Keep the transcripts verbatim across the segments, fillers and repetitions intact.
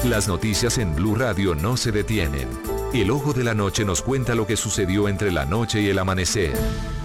Las noticias en Blue Radio no se detienen. El Ojo de la Noche nos cuenta lo que sucedió entre la noche y el amanecer.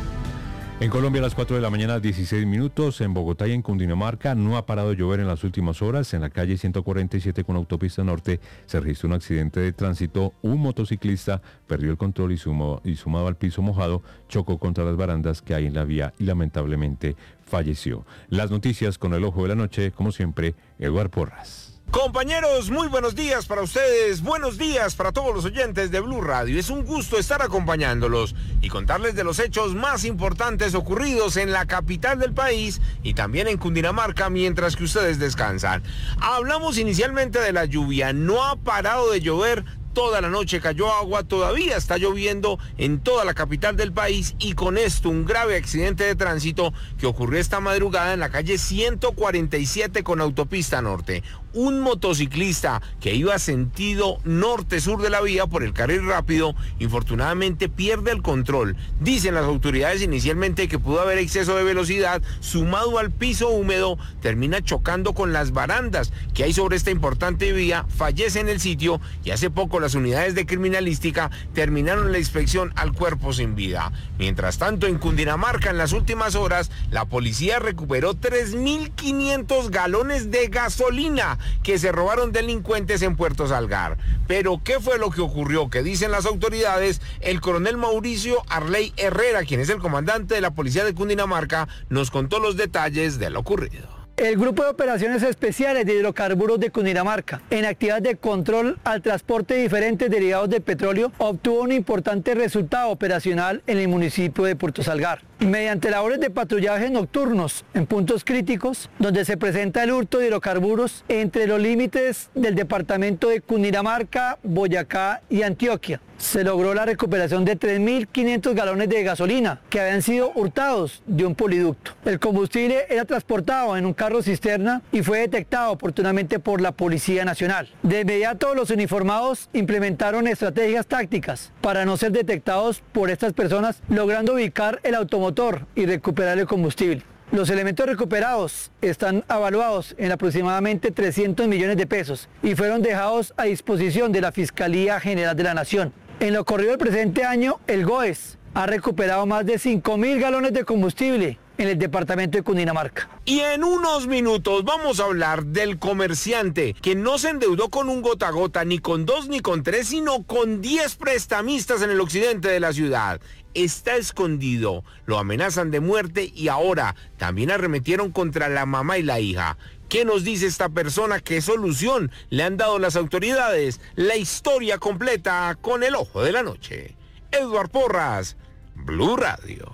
En Colombia a las cuatro de la mañana, dieciséis minutos. En Bogotá y en Cundinamarca no ha parado de llover en las últimas horas. En la calle ciento cuarenta y siete con autopista norte se registró un accidente de tránsito. Un motociclista perdió el control y, sumo, y sumado al piso mojado, chocó contra las barandas que hay en la vía y lamentablemente falleció. Las noticias con el Ojo de la Noche, como siempre, Eduardo Porras. Compañeros, muy buenos días para ustedes, buenos días para todos los oyentes de Blue Radio. Es un gusto estar acompañándolos y contarles de los hechos más importantes ocurridos en la capital del país y también en Cundinamarca mientras que ustedes descansan. Hablamos inicialmente de la lluvia, no ha parado de llover. Toda la noche cayó agua, todavía está lloviendo en toda la capital del país y con esto un grave accidente de tránsito que ocurrió esta madrugada en la calle ciento cuarenta y siete con autopista norte. Un motociclista que iba sentido norte-sur de la vía por el carril rápido, infortunadamente pierde el control. Dicen las autoridades inicialmente que pudo haber exceso de velocidad, sumado al piso húmedo, termina chocando con las barandas que hay sobre esta importante vía, fallece en el sitio y hace poco las unidades de criminalística terminaron la inspección al cuerpo sin vida. Mientras tanto, en Cundinamarca, en las últimas horas, la policía recuperó tres mil quinientos galones de gasolina que se robaron delincuentes en Puerto Salgar. Pero, ¿qué fue lo que ocurrió? Que dicen las autoridades, el coronel Mauricio Arley Herrera, quien es el comandante de la policía de Cundinamarca, nos contó los detalles de lo ocurrido. El Grupo de Operaciones Especiales de Hidrocarburos de Cundinamarca, en actividad de control al transporte de diferentes derivados de petróleo, obtuvo un importante resultado operacional en el municipio de Puerto Salgar. Mediante labores de patrullaje nocturnos en puntos críticos, donde se presenta el hurto de hidrocarburos entre los límites del departamento de Cundinamarca, Boyacá y Antioquia, se logró la recuperación de tres mil quinientos galones de gasolina que habían sido hurtados de un poliducto. El combustible era transportado en un carro cisterna y fue detectado oportunamente por la Policía Nacional. De inmediato los uniformados implementaron estrategias tácticas para no ser detectados por estas personas, logrando ubicar el automotor y recuperar el combustible. Los elementos recuperados están avaluados en aproximadamente trescientos millones de pesos y fueron dejados a disposición de la Fiscalía General de la Nación. En lo corrido del presente año, el GOES ha recuperado más de cinco mil galones de combustible en el departamento de Cundinamarca. Y en unos minutos vamos a hablar del comerciante que no se endeudó con un gota a gota, ni con dos ni con tres, sino con diez prestamistas en el occidente de la ciudad. Está escondido, lo amenazan de muerte y ahora también arremetieron contra la mamá y la hija. ¿Qué nos dice esta persona? ¿Qué solución le han dado las autoridades? La historia completa con el Ojo de la Noche. Eduardo Porras, Blue Radio.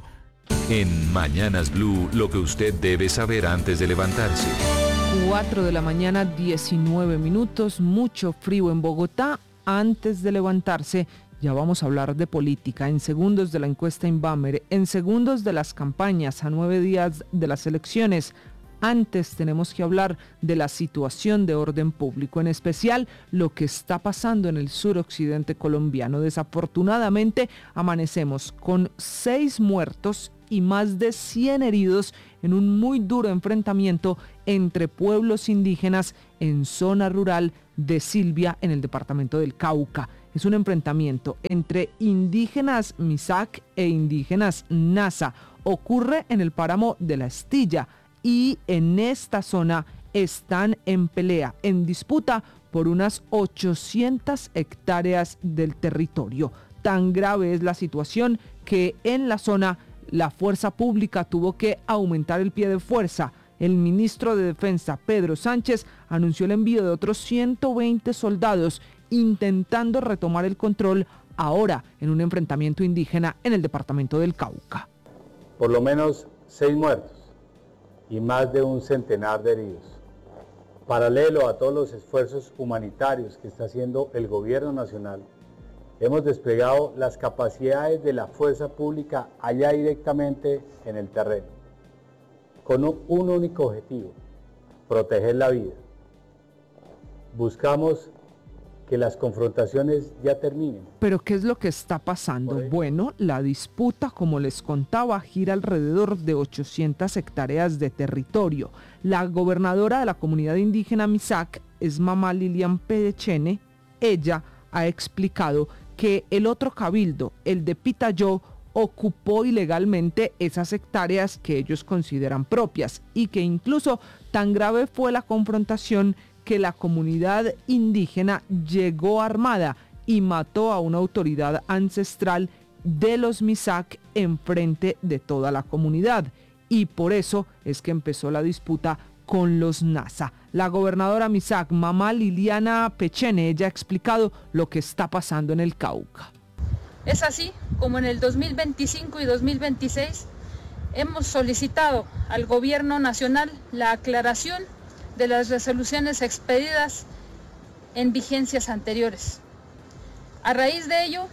En Mañanas Blue, lo que usted debe saber antes de levantarse. cuatro de la mañana, diecinueve minutos, mucho frío en Bogotá. Antes de levantarse, ya vamos a hablar de política, en segundos de la encuesta Inbamer, en segundos de las campañas a nueve días de las elecciones. Antes tenemos que hablar de la situación de orden público, en especial lo que está pasando en el suroccidente colombiano. Desafortunadamente, amanecemos con seis muertos y más de cien heridos en un muy duro enfrentamiento entre pueblos indígenas en zona rural de Silvia, en el departamento del Cauca. Es un enfrentamiento entre indígenas Misak e indígenas Nasa. Ocurre en el páramo de la Estilla y en esta zona están en pelea, en disputa por unas ochocientas hectáreas del territorio. Tan grave es la situación que en la zona la fuerza pública tuvo que aumentar el pie de fuerza. El ministro de Defensa, Pedro Sánchez, anunció el envío de otros ciento veinte soldados intentando retomar el control ahora en un enfrentamiento indígena en el departamento del Cauca. Por lo menos seis muertos y más de un centenar de heridos. Paralelo a todos los esfuerzos humanitarios que está haciendo el gobierno nacional, hemos desplegado las capacidades de la fuerza pública allá directamente en el terreno, con un único objetivo: proteger la vida. Buscamos que las confrontaciones ya terminen. ¿Pero qué es lo que está pasando? Bueno, la disputa, como les contaba, gira alrededor de ochocientas hectáreas de territorio. La gobernadora de la comunidad indígena Misak es mamá Lilian Pechene. Ella ha explicado que el otro cabildo, el de Pitayó, ocupó ilegalmente esas hectáreas que ellos consideran propias y que incluso tan grave fue la confrontación que la comunidad indígena llegó armada y mató a una autoridad ancestral de los Misak en frente de toda la comunidad. Y por eso es que empezó la disputa con los Nasa. La gobernadora Misak, mamá Liliana Pechene, ella ha explicado lo que está pasando en el Cauca. Es así como en el dos mil veinticinco y dos mil veintiséis hemos solicitado al gobierno nacional la aclaración de las resoluciones expedidas en vigencias anteriores. A raíz de ello,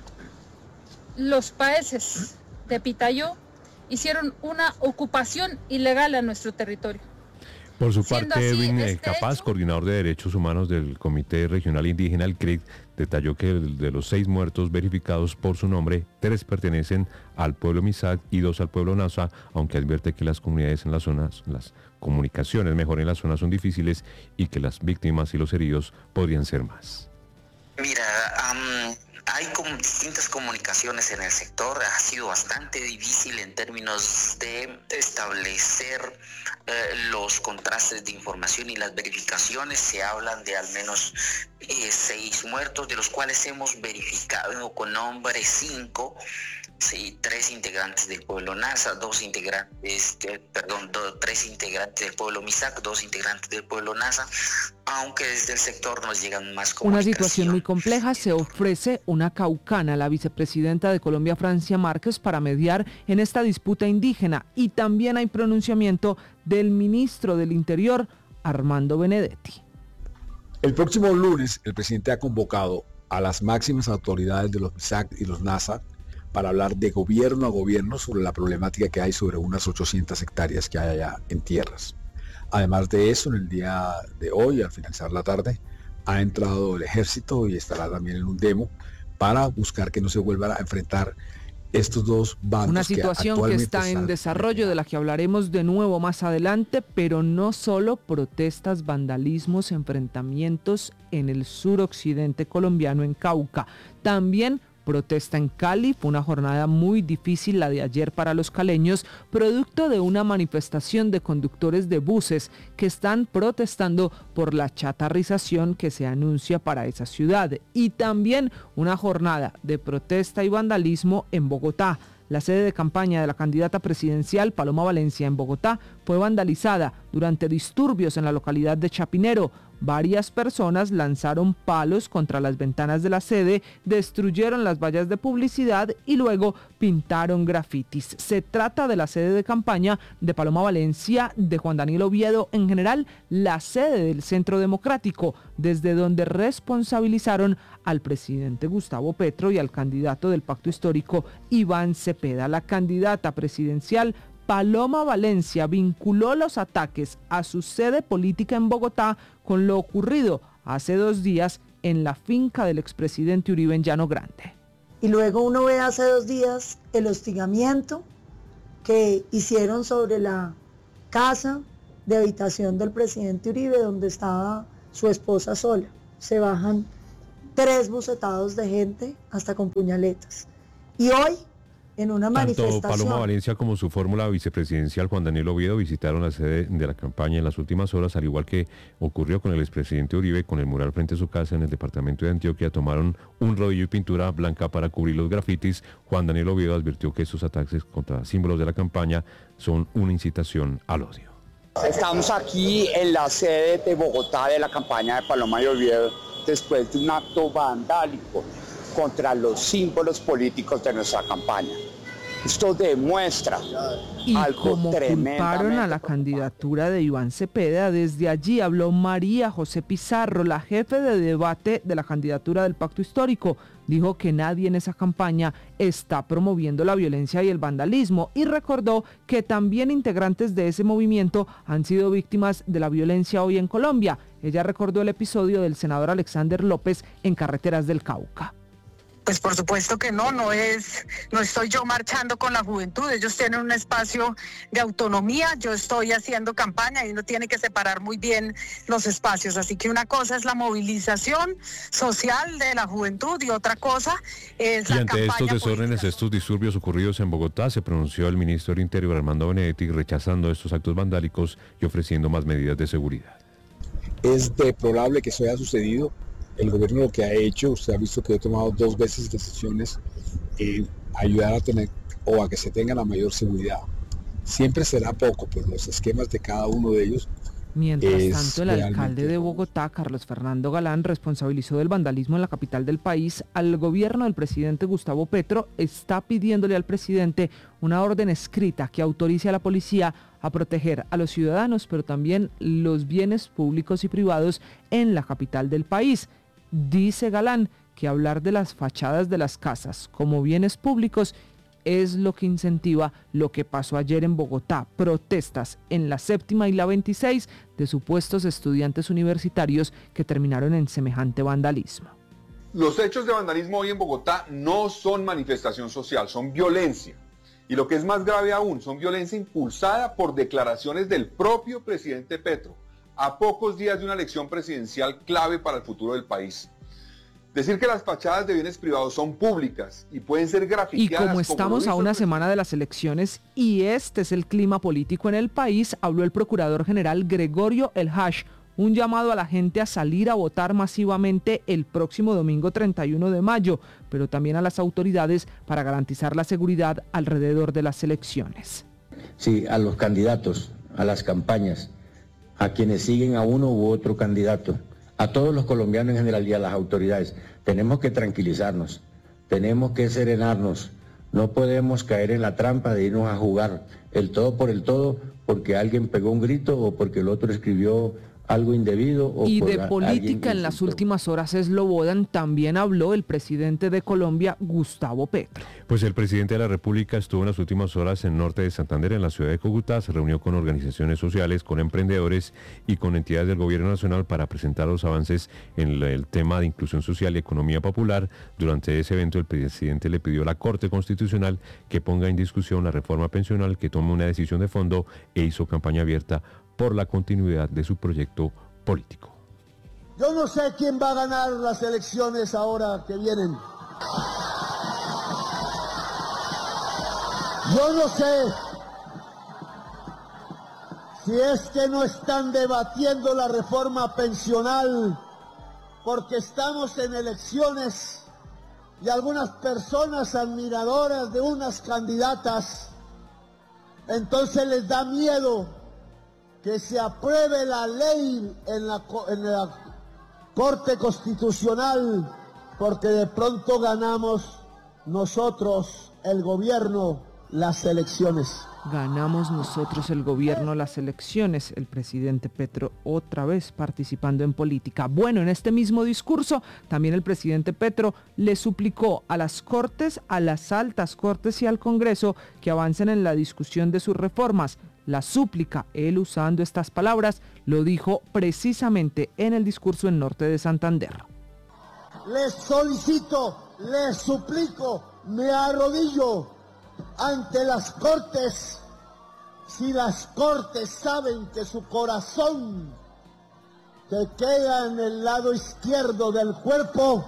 los paeses de Pitayó hicieron una ocupación ilegal a nuestro territorio. Por su Siendo parte, así, Edwin este Capaz, hecho- coordinador de Derechos Humanos del Comité Regional Indígena, el C R I C, detalló que de los seis muertos verificados por su nombre, tres pertenecen al pueblo Misak y dos al pueblo Nasa, aunque advierte que las comunidades en las zonas, las comunicaciones mejor en las zonas son difíciles y que las víctimas y los heridos podrían ser más. Mira, um, hay como distintas comunicaciones en el sector, ha sido bastante difícil en términos de establecer eh, los contrastes de información y las verificaciones. Se hablan de al menos eh, seis muertos, de los cuales hemos verificado con nombre cinco, sí, tres integrantes del pueblo Nasa, dos integrantes, de, perdón, do, tres integrantes del pueblo Misak, dos integrantes del pueblo Nasa, aunque desde el sector nos llegan más comunicaciones. Una situación muy compleja. Se ofrece una caucana, la vicepresidenta de Colombia, Francia Márquez, para mediar en esta disputa indígena. Y también hay pronunciamiento del ministro del Interior, Armando Benedetti. El próximo lunes, el presidente ha convocado a las máximas autoridades de los Misak y los Nasa para hablar de gobierno a gobierno sobre la problemática que hay sobre unas ochocientas hectáreas que hay allá en tierras. Además de eso, en el día de hoy, al finalizar la tarde, ha entrado el ejército y estará también en un demo para buscar que no se vuelvan a enfrentar estos dos bandos. Una situación que, que está en desarrollo, de la que hablaremos de nuevo más adelante, pero no solo protestas, vandalismos, enfrentamientos en el suroccidente colombiano, en Cauca, también protesta en Cali. Fue una jornada muy difícil la de ayer para los caleños, producto de una manifestación de conductores de buses que están protestando por la chatarrización que se anuncia para esa ciudad. Y también una jornada de protesta y vandalismo en Bogotá. La sede de campaña de la candidata presidencial Paloma Valencia en Bogotá fue vandalizada durante disturbios en la localidad de Chapinero. Varias personas lanzaron palos contra las ventanas de la sede, destruyeron las vallas de publicidad y luego pintaron grafitis. Se trata de la sede de campaña de Paloma Valencia, de Juan Daniel Oviedo, en general la sede del Centro Democrático, desde donde responsabilizaron al presidente Gustavo Petro y al candidato del Pacto Histórico, Iván Cepeda. La candidata presidencial Paloma Valencia vinculó los ataques a su sede política en Bogotá con lo ocurrido hace dos días en la finca del expresidente Uribe en Llano Grande. Y luego uno ve hace dos días el hostigamiento que hicieron sobre la casa de habitación del presidente Uribe, donde estaba su esposa sola. Se bajan tres bucetados de gente, hasta con puñaletas. Y hoy, en una manifestación. Tanto Paloma Valencia como su fórmula vicepresidencial Juan Daniel Oviedo visitaron la sede de la campaña en las últimas horas, al igual que ocurrió con el expresidente Uribe. Con el mural frente a su casa en el departamento de Antioquia, tomaron un rodillo y pintura blanca para cubrir los grafitis. Juan Daniel Oviedo advirtió que estos ataques contra símbolos de la campaña son una incitación al odio. Estamos aquí en la sede de Bogotá de la campaña de Paloma y Oviedo después de un acto vandálico contra los símbolos políticos de nuestra campaña. Esto demuestra y algo como culparon a la candidatura de Iván Cepeda, desde allí habló María José Pizarro, la jefe de debate de la candidatura del Pacto Histórico. Dijo que nadie en esa campaña está promoviendo la violencia y el vandalismo y recordó que también integrantes de ese movimiento han sido víctimas de la violencia hoy en Colombia. Ella recordó el episodio del senador Alexander López en Carreteras del Cauca. Pues por supuesto que no, no es, no estoy yo marchando con la juventud, ellos tienen un espacio de autonomía, yo estoy haciendo campaña y uno tiene que separar muy bien los espacios, así que una cosa es la movilización social de la juventud y otra cosa es y la ante campaña estos desórdenes, política. estos disturbios ocurridos en Bogotá, se pronunció el ministro del Interior, Armando Benedetti, rechazando estos actos vandálicos y ofreciendo más medidas de seguridad. Es deplorable que eso haya sucedido. El gobierno lo que ha hecho, usted ha visto que he tomado dos veces decisiones en ayudar a tener o a que se tenga la mayor seguridad. Siempre será poco, pero los esquemas de cada uno de ellos. Mientras es tanto, el realmente... alcalde de Bogotá, Carlos Fernando Galán, responsabilizó del vandalismo en la capital del país al gobierno del presidente Gustavo Petro. Está pidiéndole al presidente una orden escrita que autorice a la policía a proteger a los ciudadanos, pero también los bienes públicos y privados en la capital del país. Dice Galán que hablar de las fachadas de las casas como bienes públicos es lo que incentiva lo que pasó ayer en Bogotá, protestas en la séptima y la veintiséis de supuestos estudiantes universitarios que terminaron en semejante vandalismo. Los hechos de vandalismo hoy en Bogotá no son manifestación social, son violencia. Y lo que es más grave aún, son violencia impulsada por declaraciones del propio presidente Petro, a pocos días de una elección presidencial clave para el futuro del país. Decir que las fachadas de bienes privados son públicas y pueden ser Y grafiteadas. como estamos a una semana de las elecciones y este es el clima político en el país, habló el procurador general Gregorio El Hash, un llamado a la gente a salir a votar masivamente el próximo domingo treinta y uno de mayo, pero también a las autoridades para garantizar la seguridad alrededor de las elecciones. Sí, a los candidatos, a las campañas, a quienes siguen a uno u otro candidato, a todos los colombianos en general y a las autoridades. Tenemos que tranquilizarnos, tenemos que serenarnos, no podemos caer en la trampa de irnos a jugar el todo por el todo porque alguien pegó un grito o porque el otro escribió algo indebido. O y por de política en las últimas horas eslobodan también habló el presidente de Colombia, Gustavo Petro. Pues el presidente de la República estuvo en las últimas horas en norte de Santander, en la ciudad de Cúcuta, se reunió con organizaciones sociales, con emprendedores y con entidades del gobierno nacional para presentar los avances en el tema de inclusión social y economía popular. Durante ese evento el presidente le pidió a la Corte Constitucional que ponga en discusión la reforma pensional, que tome una decisión de fondo e hizo campaña abierta por la continuidad de su proyecto político. Yo no sé quién va a ganar las elecciones ahora que vienen. Yo no sé si es que no están debatiendo la reforma pensional porque estamos en elecciones y algunas personas admiradoras de unas candidatas, entonces les da miedo que se apruebe la ley en la, en la Corte Constitucional, porque de pronto ganamos nosotros, el gobierno, las elecciones. Ganamos nosotros el gobierno las elecciones, el presidente Petro otra vez participando en política. Bueno, en este mismo discurso, también el presidente Petro le suplicó a las Cortes, a las altas Cortes y al Congreso que avancen en la discusión de sus reformas. La súplica, él usando estas palabras, lo dijo precisamente en el discurso en norte de Santander. Les solicito, les suplico, me arrodillo ante las Cortes. Si las Cortes saben que su corazón, que queda en el lado izquierdo del cuerpo,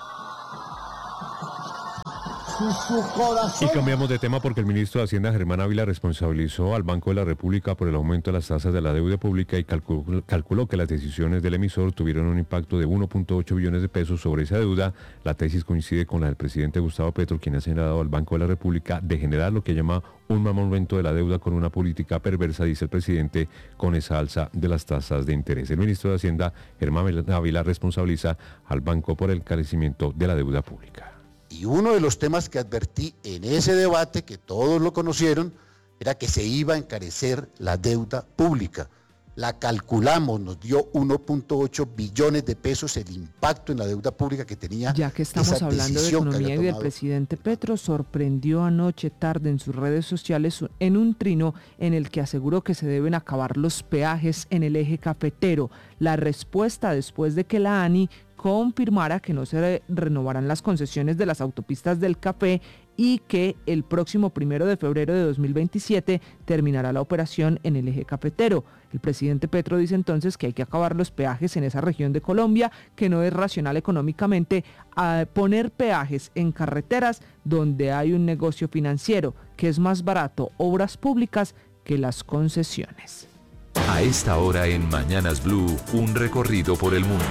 si su corazón... Y cambiamos de tema porque el ministro de Hacienda, Germán Ávila, responsabilizó al Banco de la República por el aumento de las tasas de la deuda pública y calculó, calculó que las decisiones del emisor tuvieron un impacto de uno punto ocho billones de pesos sobre esa deuda. La tesis coincide con la del presidente Gustavo Petro, quien ha señalado al Banco de la República de generar lo que llama un aumento de la deuda con una política perversa, dice el presidente, con esa alza de las tasas de interés. El ministro de Hacienda, Germán Ávila, responsabiliza al banco por el encarecimiento de la deuda pública. Y uno de los temas que advertí en ese debate, que todos lo conocieron, era que se iba a encarecer la deuda pública. La calculamos, nos dio uno punto ocho billones de pesos el impacto en la deuda pública que tenía. Ya que estamos esa hablando de economía y del presidente Petro, sorprendió anoche tarde en sus redes sociales en un trino en el que aseguró que se deben acabar los peajes en el eje cafetero. La respuesta después de que la ANI confirmara que no se renovarán las concesiones de las autopistas del Café y que el próximo primero de febrero de dos mil veintisiete terminará la operación en el eje cafetero. El presidente Petro dice entonces que hay que acabar los peajes en esa región de Colombia, que no es racional económicamente a poner peajes en carreteras donde hay un negocio financiero, que es más barato obras públicas que las concesiones. A esta hora en Mañanas Blue, un recorrido por el mundo.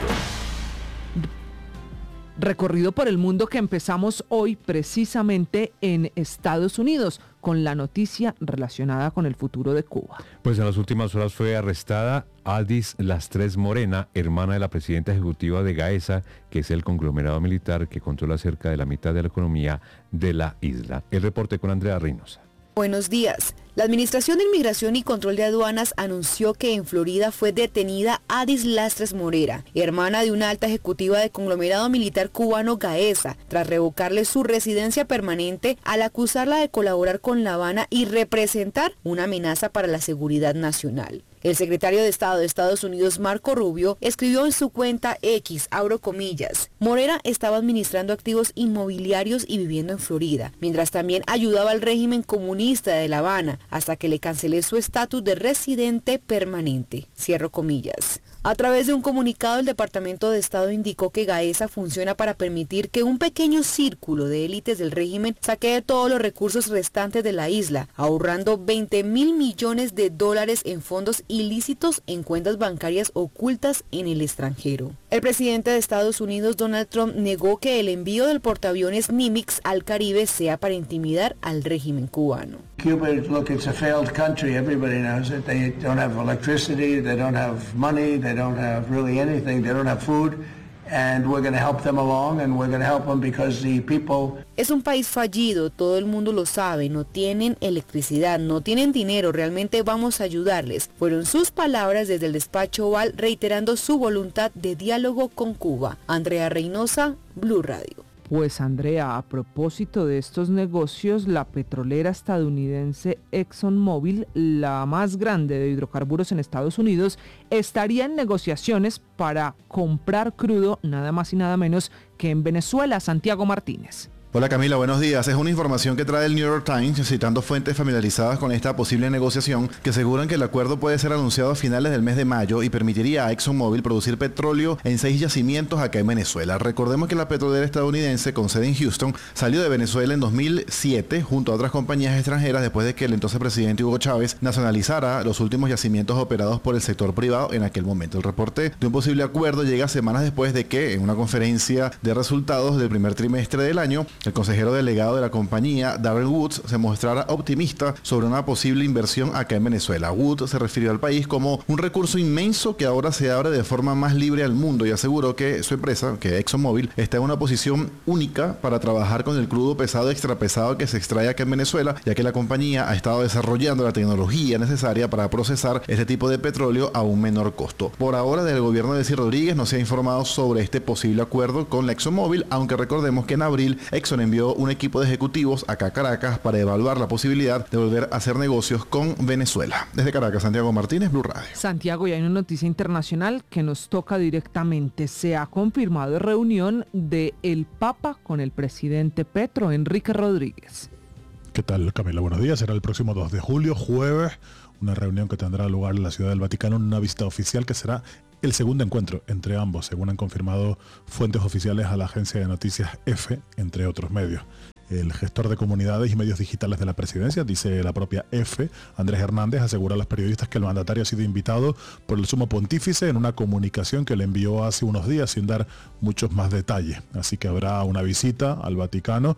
Recorrido por el mundo que empezamos hoy precisamente en Estados Unidos con la noticia relacionada con el futuro de Cuba. Pues en las últimas horas fue arrestada Adis Lastres Morena, hermana de la presidenta ejecutiva de Gaesa, que es el conglomerado militar que controla cerca de la mitad de la economía de la isla. El reporte con Andrea Reynosa. Buenos días. La Administración de Inmigración y Control de Aduanas anunció que en Florida fue detenida Adis Lastres Morera, hermana de una alta ejecutiva del conglomerado militar cubano Gaesa, tras revocarle su residencia permanente al acusarla de colaborar con La Habana y representar una amenaza para la seguridad nacional. El secretario de Estado de Estados Unidos, Marco Rubio, escribió en su cuenta X, abro comillas, Morera estaba administrando activos inmobiliarios y viviendo en Florida, mientras también ayudaba al régimen comunista de La Habana, hasta que le cancelé su estatus de residente permanente, cierro comillas. A través de un comunicado, el Departamento de Estado indicó que Gaesa funciona para permitir que un pequeño círculo de élites del régimen saquee todos los recursos restantes de la isla, ahorrando veinte mil millones de dólares en fondos ilícitos en cuentas bancarias ocultas en el extranjero. El presidente de Estados Unidos, Donald Trump, negó que el envío del portaaviones Nimitz al Caribe sea para intimidar al régimen cubano. Cuba, look, it's a failed country. Everybody knows it. They don't have electricity, they don't have money, they don't have really anything, they don't have food. And we're going to help them along, and we're going to help them because the people... Es un país fallido, todo el mundo lo sabe, no tienen electricidad, no tienen dinero, realmente vamos a ayudarles. Fueron sus palabras desde el despacho Oval reiterando su voluntad de diálogo con Cuba. Andrea Reynosa, Blue Radio. Pues Andrea, a propósito de estos negocios, la petrolera estadounidense ExxonMobil, la más grande de hidrocarburos en Estados Unidos, estaría en negociaciones para comprar crudo nada más y nada menos que en Venezuela. Santiago Martínez. Hola Camila, buenos días. Es una información que trae el New York Times citando fuentes familiarizadas con esta posible negociación que aseguran que el acuerdo puede ser anunciado a finales del mes de mayo y permitiría a ExxonMobil producir petróleo en seis yacimientos acá en Venezuela. Recordemos que la petrolera estadounidense con sede en Houston salió de Venezuela en dos mil siete junto a otras compañías extranjeras después de que el entonces presidente Hugo Chávez nacionalizara los últimos yacimientos operados por el sector privado en aquel momento. El reporte de un posible acuerdo llega semanas después de que en una conferencia de resultados del primer trimestre del año el consejero delegado de la compañía, Darren Woods, se mostrara optimista sobre una posible inversión acá en Venezuela. Woods se refirió al país como un recurso inmenso que ahora se abre de forma más libre al mundo y aseguró que su empresa, que ExxonMobil, está en una posición única para trabajar con el crudo pesado y extrapesado que se extrae acá en Venezuela, ya que la compañía ha estado desarrollando la tecnología necesaria para procesar este tipo de petróleo a un menor costo. Por ahora, del gobierno de Desi Rodríguez no se ha informado sobre este posible acuerdo con la ExxonMobil, aunque recordemos que en abril Exxon envió un equipo de ejecutivos acá a Caracas para evaluar la posibilidad de volver a hacer negocios con Venezuela. Desde Caracas, Santiago Martínez, Blue Radio. Santiago, y hay una noticia internacional que nos toca directamente. Se ha confirmado reunión del Papa con el presidente Petro. Enrique Rodríguez. ¿Qué tal, Camila? Buenos días. Será el próximo dos de julio, jueves, una reunión que tendrá lugar en la Ciudad del Vaticano, una visita oficial que será el segundo encuentro entre ambos, según han confirmado fuentes oficiales a la agencia de noticias EFE, entre otros medios. El gestor de comunidades y medios digitales de la presidencia, dice la propia EFE, Andrés Hernández, asegura a los periodistas que el mandatario ha sido invitado por el sumo pontífice en una comunicación que le envió hace unos días sin dar muchos más detalles. Así que habrá una visita al Vaticano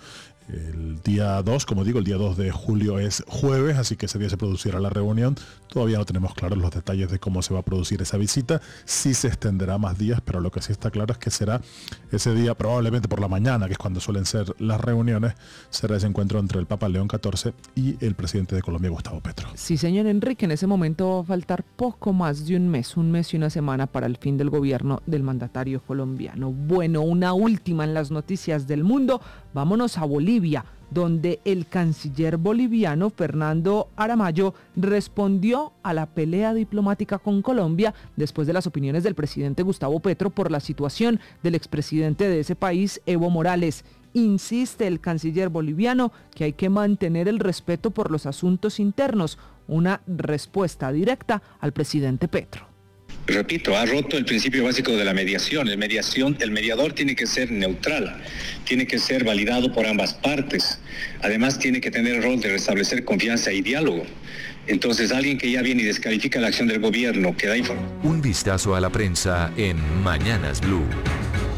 el día dos, como digo, el día dos de julio es jueves, así que ese día se producirá la reunión. Todavía no tenemos claros los detalles de cómo se va a producir esa visita. Sí se extenderá más días, pero lo que sí está claro es que será ese día, probablemente por la mañana, que es cuando suelen ser las reuniones, será ese encuentro entre el Papa León catorce y el presidente de Colombia, Gustavo Petro. Sí, señor Enrique, en ese momento va a faltar poco más de un mes, un mes y una semana para el fin del gobierno del mandatario colombiano. Bueno, una última en las noticias del mundo. Vámonos a Bolivia. donde el canciller boliviano Fernando Aramayo respondió a la pelea diplomática con Colombia después de las opiniones del presidente Gustavo Petro por la situación del expresidente de ese país, Evo Morales. Insiste el canciller boliviano que hay que mantener el respeto por los asuntos internos, una respuesta directa al presidente Petro. Repito, ha roto el principio básico de la mediación. El mediación, el mediador tiene que ser neutral, tiene que ser validado por ambas partes. Además, tiene que tener el rol de restablecer confianza y diálogo. Entonces, alguien que ya viene y descalifica la acción del gobierno, que da información. Un vistazo a la prensa en Mañanas Blue.